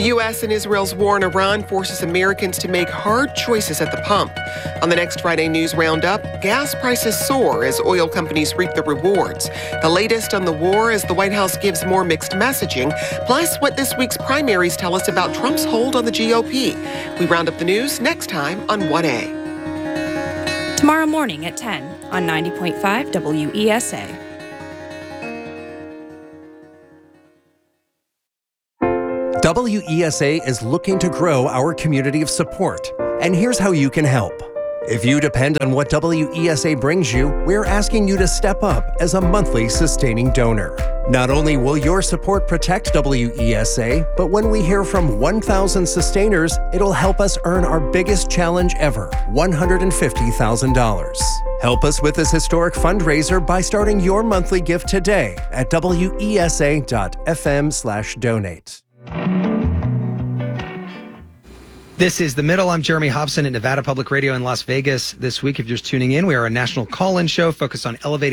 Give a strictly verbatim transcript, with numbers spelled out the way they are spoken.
U S and Israel's war in Iran forces Americans to make hard choices at the pump. On the next Friday News Roundup, gas prices soar as oil companies reap the rewards. The latest on the war as the White House gives more mixed messaging, plus what this week's primaries tell us about Trump's hold on the G O P. We round up the news next time on one A. Tomorrow morning at ten on ninety point five W E S A. W E S A is looking to grow our community of support, and here's how you can help. If you depend on what W E S A brings you, we're asking you to step up as a monthly sustaining donor. Not only will your support protect W E S A, but when we hear from one thousand sustainers, it'll help us earn our biggest challenge ever, one hundred fifty thousand dollars. Help us with this historic fundraiser by starting your monthly gift today at W E S A dot F M slash donate. This is The Middle. I'm Jeremy Hobson at Nevada Public Radio in Las Vegas. This week, if you're just tuning in, we are a national call-in show focused on elevating